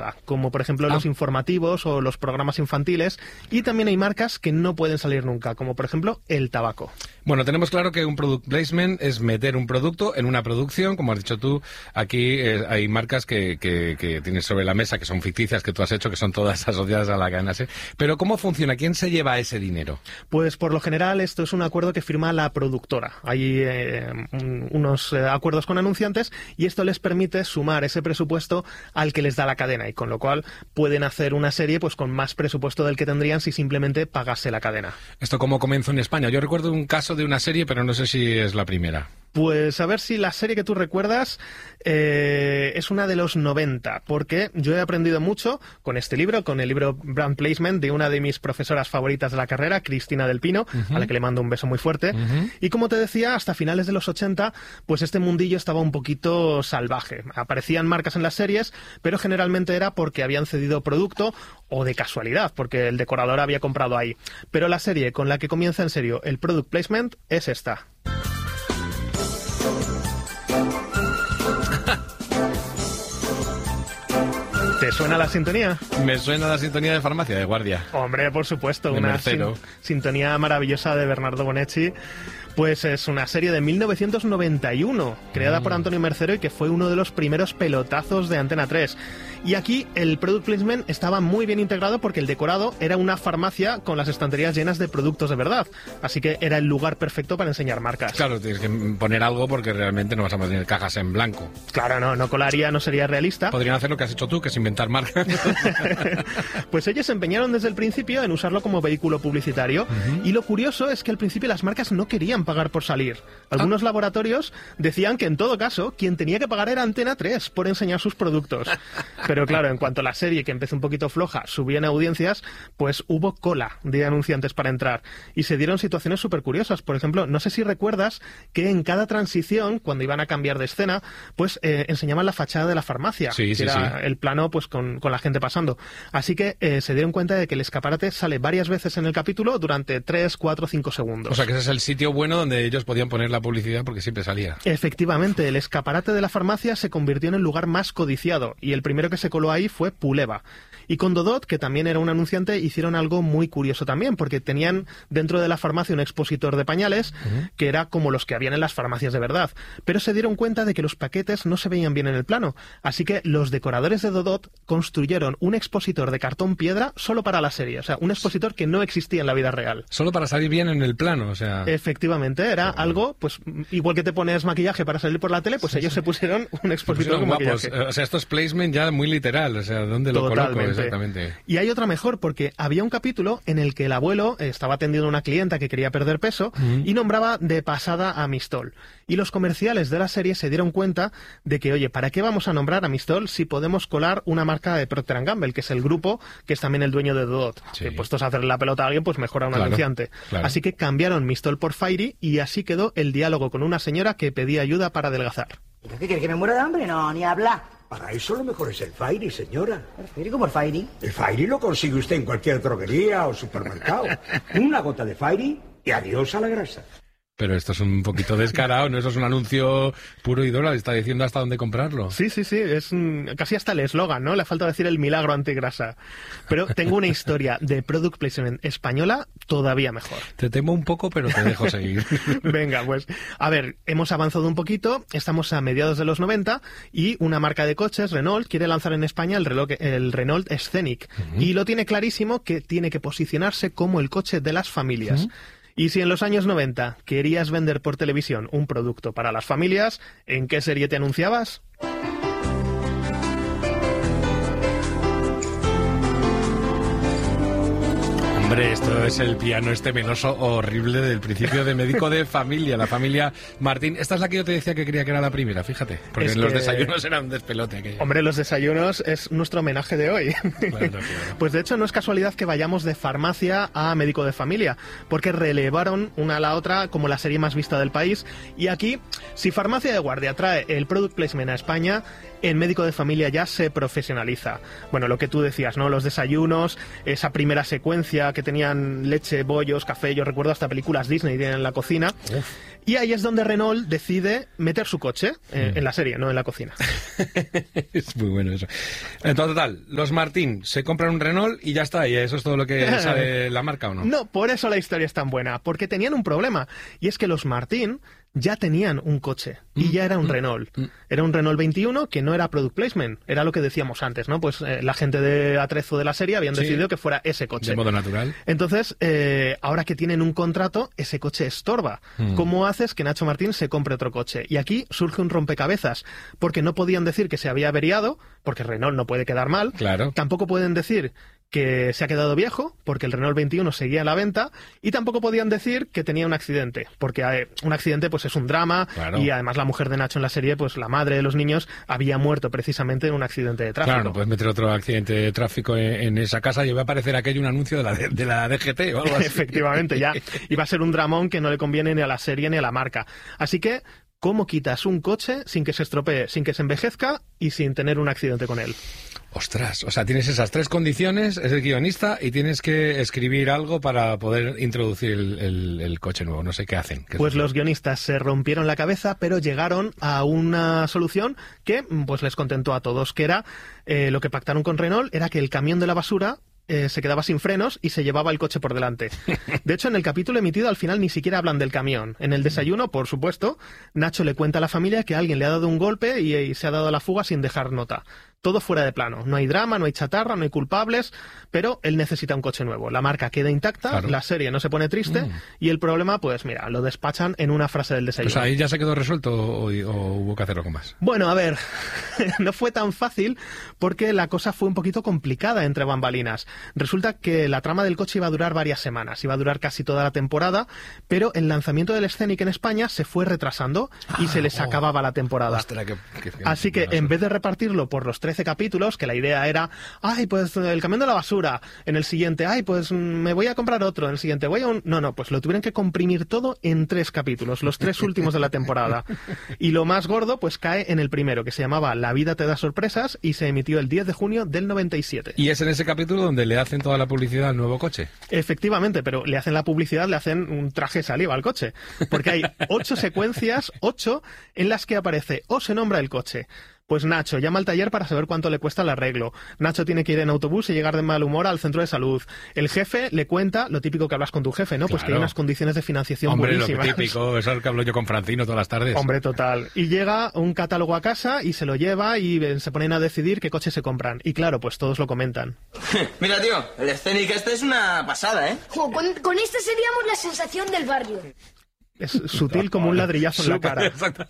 nada, como por ejemplo los informativos o los programas infantiles, y también hay marcas que no pueden salir nunca, como por ejemplo el tabaco. Bueno, tenemos claro que un product placement es meter un producto en una producción, como has dicho tú. Aquí hay marcas que tienes sobre la mesa, que son ficticias, que tú has hecho, que son todas asociadas a la cadena SER. Pero ¿cómo funciona? ¿Quién se lleva ese dinero? Pues por lo general esto es un acuerdo que firma la productora. Hay unos acuerdos con anunciantes y esto les permite sumar ese presupuesto al que les da la cadena, y con lo cual pueden hacer una serie pues con más presupuesto del que tendrían si simplemente pagase la cadena. ¿Esto cómo comenzó en España? Yo recuerdo un caso de una serie, pero no sé si es la primera. Pues a ver si la serie que tú recuerdas es una de los 90, porque yo he aprendido mucho con este libro, con el libro Brand Placement de una de mis profesoras favoritas de la carrera, Cristina del Pino, a la que le mando un beso muy fuerte. Y como te decía, hasta finales de los 80, pues este mundillo estaba un poquito salvaje. Aparecían marcas en las series, pero generalmente era porque habían cedido producto o de casualidad, porque el decorador había comprado ahí. Pero la serie con la que comienza en serio el Product Placement es esta. ¿Te suena la sintonía? Me suena la sintonía de Farmacia de Guardia. Hombre, por supuesto, de una sintonía maravillosa de Bernardo Bonetti. Pues es una serie de 1991, creada por Antonio Mercero y que fue uno de los primeros pelotazos de Antena 3. Y aquí el product placement estaba muy bien integrado porque el decorado era una farmacia con las estanterías llenas de productos de verdad. Así que era el lugar perfecto para enseñar marcas. Claro, tienes que poner algo porque realmente no vas a poner cajas en blanco. Claro, no colaría, no sería realista. Podrían hacer lo que has hecho tú, que es inventar marcas. Pues ellos se empeñaron desde el principio en usarlo como vehículo publicitario. Y lo curioso es que al principio las marcas no querían pagar por salir. Algunos laboratorios decían que en todo caso quien tenía que pagar era Antena 3 por enseñar sus productos. Pero claro, en cuanto la serie, que empezó un poquito floja, subía en audiencias, pues hubo cola de anunciantes para entrar. Y se dieron situaciones súper curiosas. Por ejemplo, no sé si recuerdas que en cada transición, cuando iban a cambiar de escena, pues enseñaban la fachada de la farmacia. Sí, que era el plano pues con la gente pasando. Así que se dieron cuenta de que el escaparate sale varias veces en el capítulo durante 3, 4, 5 segundos. O sea que ese es el sitio bueno donde ellos podían poner la publicidad porque siempre salía. Efectivamente, el escaparate de la farmacia se convirtió en el lugar más codiciado y el primero que se coló ahí fue Puleva. Y con Dodot, que también era un anunciante, hicieron algo muy curioso también, porque tenían dentro de la farmacia un expositor de pañales, que era como los que habían en las farmacias de verdad. Pero se dieron cuenta de que los paquetes no se veían bien en el plano. Así que los decoradores de Dodot construyeron un expositor de cartón piedra solo para la serie. O sea, un expositor que no existía en la vida real. Solo para salir bien en el plano, o sea... Efectivamente, era algo, pues, igual que te pones maquillaje para salir por la tele, pues ellos se pusieron un expositor con maquillaje. O sea, esto es placement ya muy literal, o sea, ¿dónde lo coloco? Exactamente. Y hay otra mejor, porque había un capítulo en el que el abuelo estaba atendiendo a una clienta que quería perder peso y nombraba de pasada a Mistol. Y los comerciales de la serie se dieron cuenta de que, oye, ¿para qué vamos a nombrar a Mistol si podemos colar una marca de Procter & Gamble, que es el grupo que es también el dueño de Dodot? Que puestos a hacerle la pelota a alguien, pues mejora a un anunciante. Claro. Así que cambiaron Mistol por Fairy y así quedó el diálogo con una señora que pedía ayuda para adelgazar. ¿Qué quieres, que me muera de hambre? No, ni habla. Para eso lo mejor es el Fairy, señora. ¿El Fairy? ¿Cómo el Fairy? El Fairy lo consigue usted en cualquier droguería o supermercado. Una gota de Fairy y adiós a la grasa. Pero esto es un poquito descarado, ¿no? Eso es un anuncio puro y duro, está diciendo hasta dónde comprarlo. Sí, es casi hasta el eslogan, ¿no? Le falta decir el milagro antigrasa. Pero tengo una historia de product placement española todavía mejor. Te temo un poco, pero te dejo seguir. Venga, pues, a ver, hemos avanzado un poquito, estamos a mediados de los 90 y una marca de coches, Renault, quiere lanzar en España el Renault Scenic. Y lo tiene clarísimo que tiene que posicionarse como el coche de las familias. Y si en los años 90 querías vender por televisión un producto para las familias, ¿en qué serie te anunciabas? Hombre, esto es el piano meloso horrible del principio de Médico de Familia, la familia Martín. Esta es la que yo te decía que creía que era la primera, fíjate. Porque en los desayunos era un despelote aquello. Hombre, los desayunos es nuestro homenaje de hoy. Claro. Pues de hecho no es casualidad que vayamos de farmacia a Médico de Familia, porque relevaron una a la otra como la serie más vista del país. Y aquí, si Farmacia de Guardia trae el product placement a España, en Médico de Familia ya se profesionaliza. Bueno, lo que tú decías, ¿no? Los desayunos, esa primera secuencia que tenían leche, bollos, café, yo recuerdo hasta películas Disney en la cocina. Uf. Y ahí es donde Renault decide meter su coche en la serie, no en la cocina. Es muy bueno eso. En total, los Martín se compran un Renault y ya está, y eso es todo lo que sabe la marca, ¿o no? No, por eso la historia es tan buena, porque tenían un problema, y es que los Martín ya tenían un coche, y ya era un Renault. Era un Renault 21 que no era product placement, era lo que decíamos antes, ¿no? Pues la gente de Atrezo de la serie habían decidido que fuera ese coche. De modo natural. Entonces, ahora que tienen un contrato, ese coche estorba. ¿Cómo haces que Nacho Martín se compre otro coche? Y aquí surge un rompecabezas, porque no podían decir que se había averiado, porque Renault no puede quedar mal. Claro. Tampoco pueden decir que se ha quedado viejo, porque el Renault 21 seguía a la venta, y tampoco podían decir que tenía un accidente, porque un accidente pues es un drama, claro. Y además la mujer de Nacho en la serie, pues la madre de los niños, había muerto precisamente en un accidente de tráfico. Claro, no puedes meter otro accidente de tráfico en esa casa y va a aparecer aquello un anuncio de la DGT o algo así. Efectivamente, ya iba a ser un dramón que no le conviene ni a la serie ni a la marca. Así que, ¿cómo quitas un coche sin que se estropee, sin que se envejezca y sin tener un accidente con él? Ostras, o sea, tienes esas tres condiciones, es el guionista, y tienes que escribir algo para poder introducir el coche nuevo. No sé qué hacen. Pues los guionistas se rompieron la cabeza, pero llegaron a una solución que pues les contentó a todos, que era lo que pactaron con Renault, era que el camión de la basura se quedaba sin frenos y se llevaba el coche por delante. De hecho, en el capítulo emitido al final ni siquiera hablan del camión. En el desayuno, por supuesto, Nacho le cuenta a la familia que alguien le ha dado un golpe y se ha dado a la fuga sin dejar nota. Todo fuera de plano. No hay drama, no hay chatarra, no hay culpables, pero él necesita un coche nuevo. La marca queda intacta, claro. La serie no se pone triste y el problema, pues mira, lo despachan en una frase del desayuno. Pues ahí ya se quedó resuelto o hubo que hacerlo con más. Bueno, a ver, no fue tan fácil porque la cosa fue un poquito complicada entre bambalinas. Resulta que la trama del coche iba a durar varias semanas, iba a durar casi toda la temporada, pero el lanzamiento del Scenic en España se fue retrasando y se les acababa la temporada. Ostras, Así que en vez de repartirlo por los 13 capítulos, que la idea era, ay, pues el camión de la basura, en el siguiente, ay, pues me voy a comprar otro, en el siguiente voy a un... No, pues lo tuvieron que comprimir todo en 3 capítulos, los 3 últimos de la temporada. Y lo más gordo, pues cae en el primero, que se llamaba La vida te da sorpresas, y se emitió el 10 de junio del 97. Y es en ese capítulo donde le hacen toda la publicidad al nuevo coche. Efectivamente, pero le hacen la publicidad, le hacen un traje de saliva al coche, porque hay 8 secuencias, 8, en las que aparece o se nombra el coche. Pues Nacho llama al taller para saber cuánto le cuesta el arreglo. Nacho tiene que ir en autobús y llegar de mal humor al centro de salud. El jefe le cuenta lo típico que hablas con tu jefe, ¿no? Claro. Pues que hay unas condiciones de financiación buenísimas. Lo típico, eso es lo que hablo yo con Francino todas las tardes. Hombre, total. Y llega un catálogo a casa y se lo lleva y se ponen a decidir qué coche se compran. Y claro, pues todos lo comentan. Mira, tío, el Scenic este es una pasada, ¿eh? Jo, con este seríamos la sensación del barrio. Es sutil como un ladrillazo en la cara.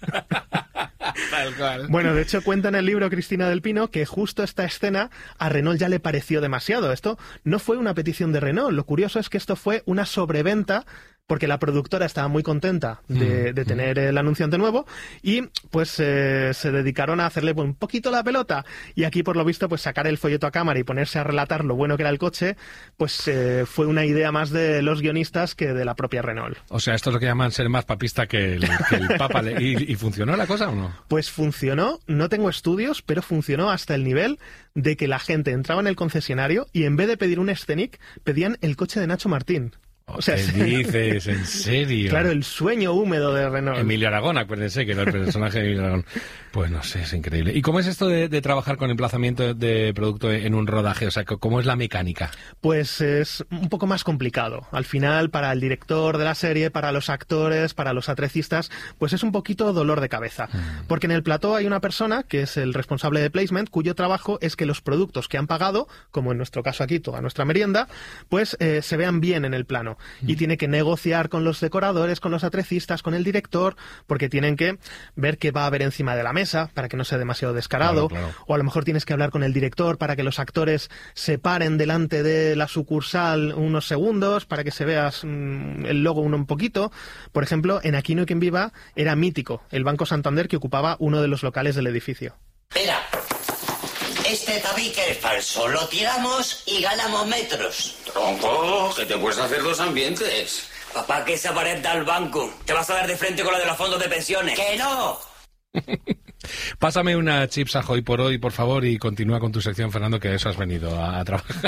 Tal cual. Bueno, de hecho cuenta en el libro Cristina del Pino que justo esta escena a Renault ya le pareció demasiado. Esto no fue una petición de Renault. Lo curioso es que esto fue una sobreventa porque la productora estaba muy contenta de tener el anunciante nuevo y pues se dedicaron a hacerle un poquito la pelota, y aquí por lo visto pues sacar el folleto a cámara y ponerse a relatar lo bueno que era el coche pues fue una idea más de los guionistas que de la propia Renault. O sea, esto es lo que llaman ser más papista que el Papa. ¿Y funcionó la cosa o no? Pues funcionó, no tengo estudios, pero funcionó hasta el nivel de que la gente entraba en el concesionario y en vez de pedir un Scenic pedían el coche de Nacho Martín. O sea, ¿qué dices? ¿En serio? Claro, el sueño húmedo de Renault. Emilio Aragón, acuérdense que era el personaje de Emilio Aragón. Pues no sé, es increíble. ¿Y cómo es esto de trabajar con emplazamiento de producto en un rodaje? O sea, ¿cómo es la mecánica? Pues es un poco más complicado. Al final, para el director de la serie, para los actores, para los atrecistas, pues es un poquito dolor de cabeza. Porque en el plató hay una persona, que es el responsable de placement, cuyo trabajo es que los productos que han pagado, como en nuestro caso aquí, toda nuestra merienda, pues se vean bien en el plano. Y tiene que negociar con los decoradores, con los atrecistas, con el director, porque tienen que ver qué va a haber encima de la mesa para que no sea demasiado descarado. Claro. O a lo mejor tienes que hablar con el director para que los actores se paren delante de la sucursal unos segundos para que se vea el logo un poquito. Por ejemplo, en Aquí no hay quien viva era mítico el Banco Santander, que ocupaba uno de los locales del edificio. Mira, este tabique es falso, lo tiramos y ganamos metros. Tronco, que te puedes hacer 2 ambientes. Papá, que esa pared da al banco. Te vas a dar de frente con la de los fondos de pensiones. ¡Que no! Pásame una Chips Ahoy por hoy, por favor, y continúa con tu sección, Fernando, que eso has venido a trabajar.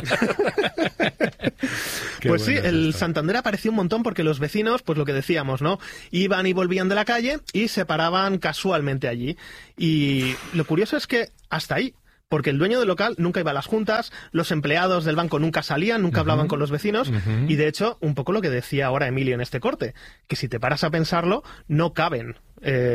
Pues sí, el Santander apareció un montón porque los vecinos, pues lo que decíamos, ¿no? Iban y volvían de la calle y se paraban casualmente allí. Y lo curioso es que hasta ahí, porque el dueño del local nunca iba a las juntas, los empleados del banco nunca salían, nunca hablaban con los vecinos, y de hecho, un poco lo que decía ahora Emilio en este corte, que si te paras a pensarlo, no caben